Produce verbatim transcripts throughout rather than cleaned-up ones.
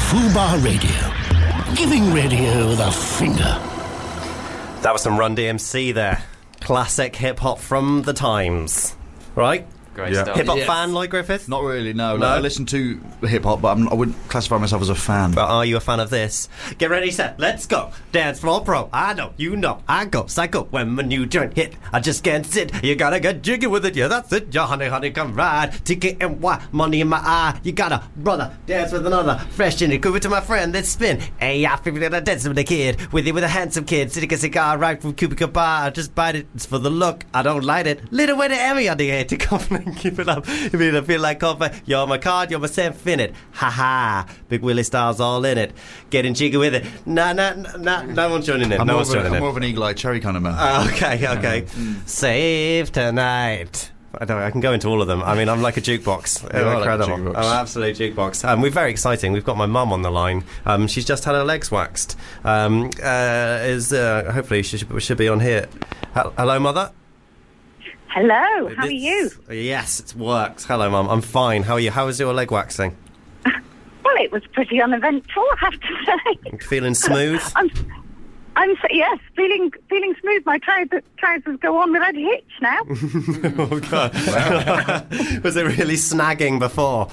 Fubar Radio. Giving radio the finger. That was some Run D M C there. Classic hip-hop from the times. Right? Great Yeah. stuff. Hip-hop Yes. fan, Lloyd Griffith? Not really, no. No? Like, I listen to hip-hop, but I'm, I wouldn't classify myself as a fan. But are you a fan of this? Get ready, set, let's go. Dance floor pro. I know, you know, I go psycho when my new joint hit. I just can't sit. You gotta get jiggy with it. Yeah, that's it. Yeah, honey, honey, come ride. T K N Y, money in my eye. You gotta, brother, dance with another. Fresh in it. Groove it to my friend. Let's spin. Hey, I feel that I dance with a kid. With it with a handsome kid. Sitting a cigar right from Cubica Bar. Just bite it. It's for the look. I don't light it. Little way to Emmy on the head to come and keep it up. I mean, I feel like coffee. You're my card, you're my infinite. Ha ha. Big Willie Styles all in it. Getting jiggy with it. Nah, nah, nah, nah. No one's joining in. I'm, No more one's of, a, joining I'm in. more of an Eagle Eye Cherry kind of man. Uh, okay, okay. Mm. Save tonight. I don't. I can go into all of them. I mean, I'm like a jukebox. You are like a Incredible. jukebox. I'm an absolute jukebox. Um, we're very exciting. We've got my mum on the line. Um, she's just had her legs waxed. Um, uh, is uh, hopefully she should, should be on here. Hel- Hello, mother. Hello, how are This- you? Yes, it works. Hello, mum. I'm fine. How are you? How was your leg waxing? Well, it was pretty uneventful, I have to say. Feeling smooth? I'm, I'm s- yes, feeling feeling smooth. My trousers, trousers go on without a hitch now. Oh God! Was it really snagging before?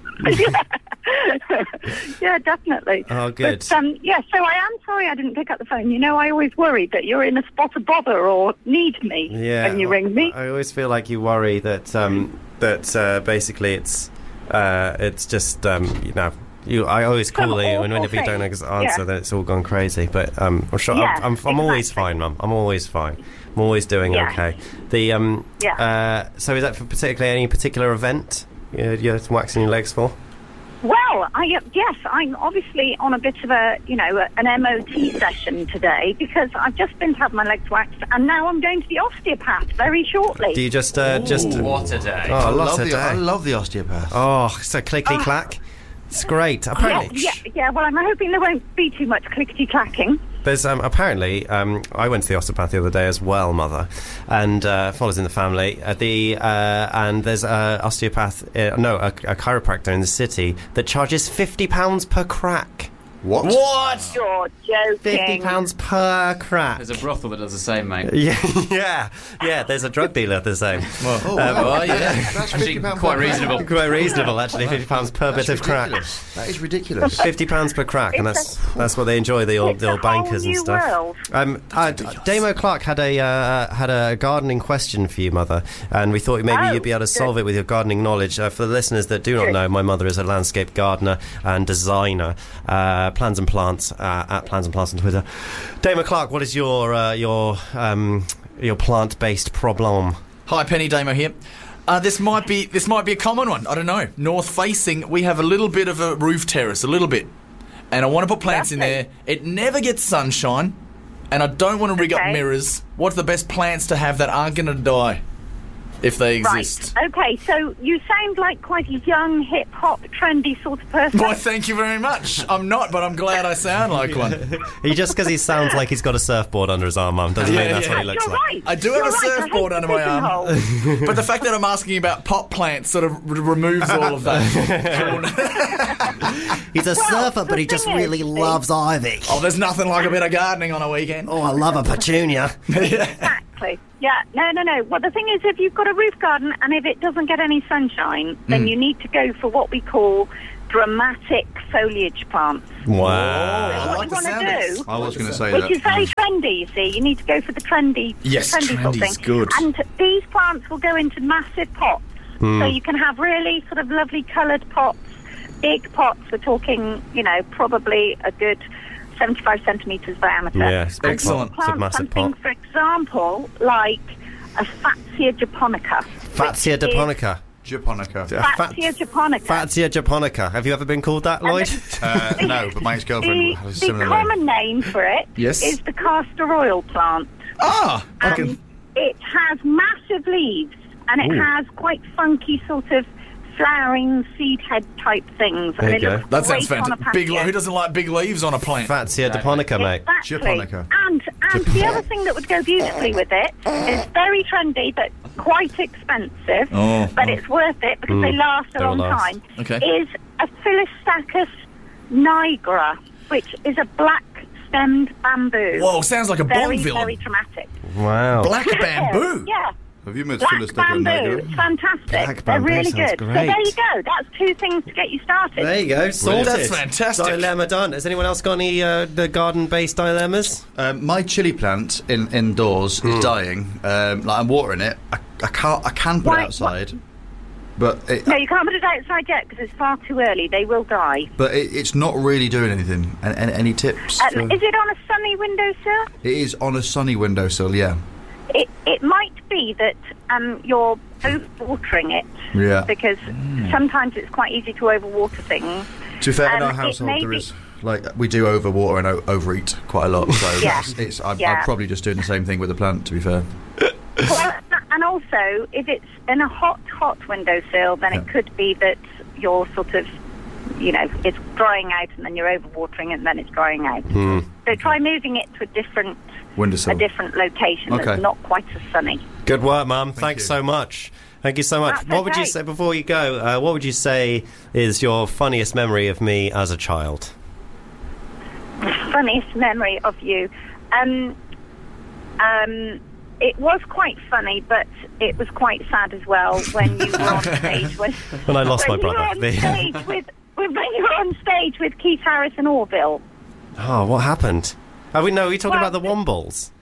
Yeah, definitely. Oh, good. But, um, yeah, so I am sorry I didn't pick up the phone. You know, I always worry that you're in a spot of bother or need me Yeah, when you ring me. I always feel like you worry that um, that uh, basically it's uh, it's just um, you know you. I always call Some you, and awful whenever you don't thing. answer, Yeah. that it's all gone crazy. But um, I'm sure Yeah, I'm, I'm, I'm always exactly. fine, Mum. I'm always fine. I'm always doing Yeah. okay. The um, Yeah. uh, so is that for particularly any particular event you're, you're waxing your legs for? Well, I, uh, yes, I'm obviously on a bit of a, you know, a, an M O T session today because I've just been to have my legs waxed and now I'm going to the osteopath very shortly. Do you just uh, just What a day. Oh, I, lots love of the, day. I love the osteopath. Oh, so clickety Oh. clack. It's great. yeah, Apparently, yeah, yeah, well, I'm hoping there won't be too much clickety-clacking. There's um, apparently um, I went to the osteopath the other day as well, mother, and uh, follows in the family. Uh, the uh, and there's a osteopath, uh, no, a, a chiropractor in the city that charges fifty pounds per crack. What? What? You're joking. Fifty pounds per crack. There's a brothel that does the same, mate. Yeah, yeah, yeah. There's a drug dealer the same. Oh, Um, wow. well, yeah. That's Actually, fifty pounds quite per crack. reasonable. Quite reasonable, actually. Fifty pounds per That's bit of crack. ridiculous. That is ridiculous. Fifty pounds per crack, and It's that's that's what they enjoy. The old It's the a old whole bankers and new stuff. world. Um, uh, Damo Clark had a uh, had a gardening question for you, mother, and we thought maybe Oh, you'd be able to good. solve it with your gardening knowledge. Uh, for the listeners that do not Good. know, my mother is a landscape gardener and designer. Uh, plans and plants uh, at plans and plants on Twitter. Damo Clark, what is your uh, your um, your plant based problem? Hi, Penny Damo here. Uh, this might be this might be a common one. I don't know. North facing, we have a little bit of a roof terrace, a little bit, and I want to put plants in there. It never gets sunshine, and I don't want to rig up Okay. mirrors. What's the best plants to have that aren't going to die if they exist? Right. Okay, so you sound like quite a young, hip-hop, trendy sort of person. Why, thank you very much. I'm not, but I'm glad I sound like one. He just because he sounds like he's got a surfboard under his arm, mum, doesn't Yeah, mean that's yeah. what he looks You're like. right. I do have You're a right. I hate surfboard the under my arm. pigeonhole. But the fact that I'm asking about pot plants sort of r- removes all of that. He's a Well, surfer, but the he just thing is, really see- loves ivy. Oh, there's nothing like a bit of gardening on a weekend. Oh, I love a petunia. Exactly. Yeah, no, no, no. Well, the thing is, if you've got a roof garden and if it doesn't get any sunshine, then you need to go for what we call dramatic foliage plants. Wow. I what like you the want sound to of do, I was going to say which that. is very trendy, you see. You need to go for the trendy, Yes, trendy sort of trendy's thing. good. And these plants will go into massive pots. So you can have really sort of lovely coloured pots, big pots. We're talking, you know, probably a good seventy-five centimetres diameter. Yeah, it's a big Excellent. pot. It's a Plant massive something, pot. for example, like a Fatsia japonica. Fatsia which is- japonica. Japonica. A fat- Fatsia japonica. Fatsia japonica. Have you ever been called that, Lloyd? Uh, no, but my ex-girlfriend The, has a the similar name. common name for it Yes. is the castor oil plant. Ah, I And can. it has massive leaves and it Ooh. has quite funky sort of flowering seed head type things. There and you it go. looks That sounds great on a fantastic. Big, patio. who doesn't like big leaves on a plant? Fatsia japonica, mate. Exactly. Japonica. And and the other thing that would go beautifully with it is very trendy but quite expensive, Oh, but oh. it's worth it because they last a They will long last. time. Okay. Is a Philistachus Niagara, which is a black-stemmed bamboo. Whoa, sounds like a very, Bond villain. very dramatic. Wow. Black bamboo. Yeah. Have you met Black Phyllis Decker and bamboo. Niagara? It's fantastic. Black They're bamboo really sounds good. great. So there you go. That's two things to get you started. There you go, sorted. That's fantastic. Dilemma done. Has anyone else got any uh, the garden-based dilemmas? Um, my chili plant in indoors Hmm. is dying. Um, like I'm watering it. I, I can't. I can put Why- it outside, but it, No, you can't put it outside yet because it's far too early. They will die. but it, it's not really doing anything. And, and any tips? Um, for- is it on a sunny windowsill? it is on a sunny windowsill. Yeah. It it might be that um, you're overwatering it. Yeah. Because sometimes it's quite easy to overwater things. To be fair, in Um, our it household may there be- is like we do overwater and o- overeat quite a lot. So Yeah. it's, it's I'm, Yeah. I'm probably just doing the same thing with the plant. To be fair. Well, and also, if it's in a hot, hot windowsill, then it Yeah. could be that you're sort of, you know, it's drying out and then you're overwatering it and then it's drying out. So try moving it to a different, Windowsill. a different location Okay. that's not quite as sunny. Good work, Mum. Thanks you. so much. Thank you so much. That's what would you okay. say, before you go, uh, what would you say is your funniest memory of me as a child? Funniest memory of you. Um, um, it was quite funny, but it was quite sad as well when you were on stage with. When I lost my when you were brother. on The- stage with, with, when you were on stage with Keith Harris and Orville. Oh, what happened? Oh, we know, are you talking Well, about the Wombles?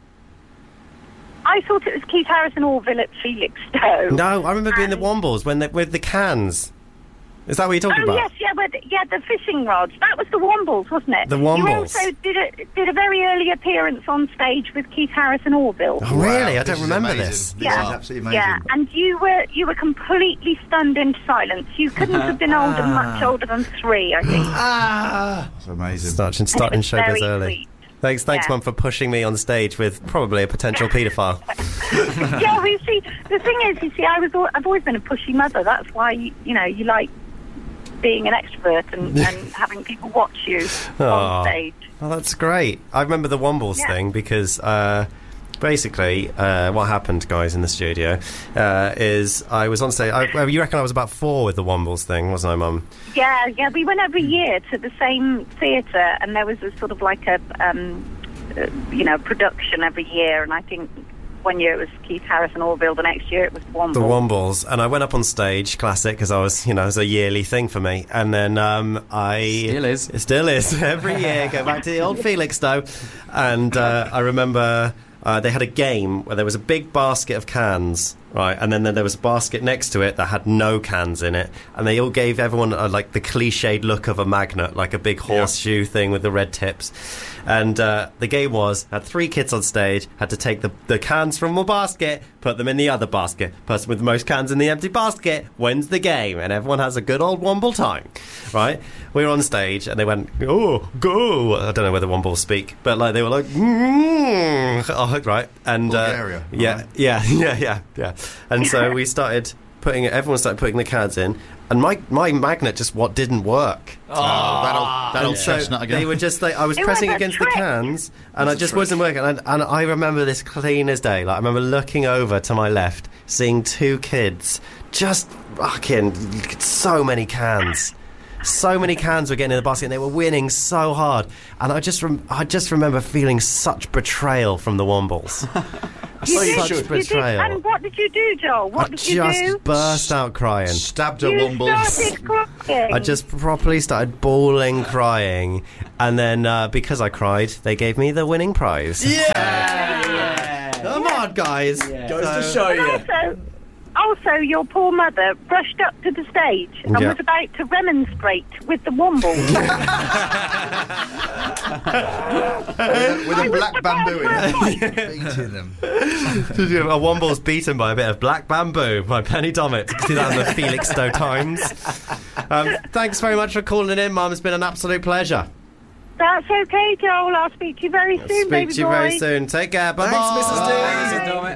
I thought it was Keith Harris and Orville at Felixstowe. No, I remember being the And- Wombles when they, with the cans. Is that what you're talking Oh about? yes, yeah, but yeah, the fishing rods. That was the Wombles, wasn't it? The You Wombles. also did a did a very early appearance on stage with Keith Harris and Orville. Oh, really? I Wow, this don't is remember amazing. this. This Yeah. is absolutely amazing. Yeah, and you were you were completely stunned into silence. You couldn't have been older, much older than three, I think. That's amazing. Starting, starting It was very showbiz early. sweet. Thanks, thanks, Yeah. Mum, for pushing me on stage with probably a potential paedophile. Yeah, we see. The thing is, you see, I was al- I've always been a pushy mother. That's why you, you know you like being an extrovert and, and having people watch you Aw. on stage. Oh, that's great. I remember the Wombles Yeah. thing because uh, basically uh, what happened, guys, in the studio uh, is I was on stage. I, well, you reckon I was about four with the Wombles thing, wasn't I, Mum? Yeah, yeah. We went every year to the same theatre, and there was a sort of like a, um, uh, you know, production every year. And I think one year it was Keith Harris and Orville. The next year it was Womble. The Wombles, and I went up on stage, classic, because I was, you know, it was a yearly thing for me. And then um, I Still is. It still is every year. Go back to the old Felixstowe, and uh, I remember uh, they had a game where there was a big basket of cans, right, and then there was a basket next to it that had no cans in it, and they all gave everyone uh, like the cliched look of a magnet, like a big horseshoe thing with the red tips. And uh, the game was, had three kids on stage, had to take the, the cans from the basket, put them in the other basket. Person with the most cans in the empty basket wins the game, and everyone has a good old Womble time, right? We were on stage, and they went, oh, go. I don't know whether Wombles speak, but like they were like, mm, oh, right? And uh, Bulgaria, yeah, right. yeah, yeah, yeah, yeah. And so we started putting, everyone started putting the cans in, and my, my magnet just what didn't work. Oh, that old, that old And so chestnut again. they were just like I was It pressing was a against trick. the cans, and I just wasn't working. And, and I remember this clean as day. Like I remember looking over to my left, seeing two kids just fucking so many cans. So many cans were getting in the basket, and they were winning so hard. And I just, rem- I just remember feeling such betrayal from the Wombles. You did, such you did. betrayal. And what did you do, Joel? What I did you just do? burst out crying. Stabbed a You Womble. started crying. I just properly started bawling, crying, and then uh, because I cried, they gave me the winning prize. Yeah. Come on, guys. Goes to show And you. also, also, your poor mother rushed up to the stage and Yeah. was about to remonstrate with the Womble. With a black was bamboo in surprised it. Beating them. A Womble's beaten by a bit of Black Bamboo by Penny Dommett. See that in the Felixstowe Times. Um, thanks very much for calling in, Mum. It's been an absolute pleasure. That's okay, Joel. I'll speak to you very soon, Speak baby to you boy. very soon. Take care. Bye-bye. Thanks, Missus D. Thanks, Dominic.